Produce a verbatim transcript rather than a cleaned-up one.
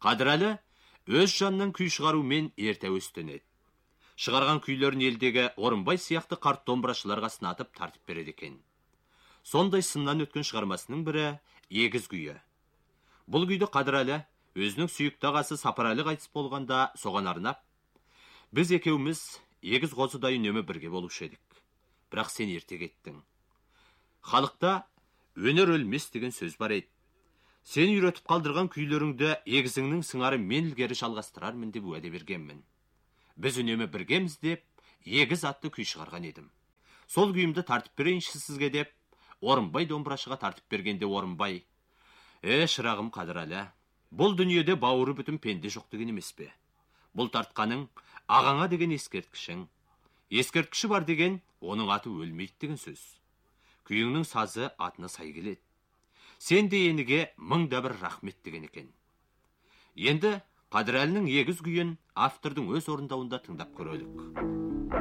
Қадірәлі өз жанның күй шығарумен ерте өстенеді. Шығарған күйлерін елдегі Орынбай сияқты қарт домбырашыларға сынатып тартып береді екен. Сондай сыннан өткен шығармасының бірі Егіз күйі. Бұл күйді Қадірәлі өзінің сүйікті ағасы Сапарәлі қайтыс болғанда соған арнап, біз екеуміз егіз қозыдай үнемі бірге болушы едік. Бірақ сен ерте кеттің. Халықта өнер өлмес деген сөз бар еді. Сен үйретіп қалдырған күйлеріңді егізіңнің сыңары мен ілгері жалғастырармын деп уәде бергенмін. Біз үнемі біргеміз деп, егіз атты күй шығарған едім. Сол күйімді тартып берейінші сізге деп, Орынбай домбырашыға тартып бергенде Орынбай: «Е, шырағым Қадірәлі, бұл дүниеде бауыры бүтін пенде жоқ деген емес пе? Бұл тартқаның ағаңа деген ескерткішің. Ескерткіші бар деген, оның аты өлмейді деген сөз. Күйіңнің сазы атына сай келеді. Сен де еніге мыңда бір рахмет деген екен». Енді Қадірәлінің егіз күйін автордың өз орындауында тыңдап көрелік.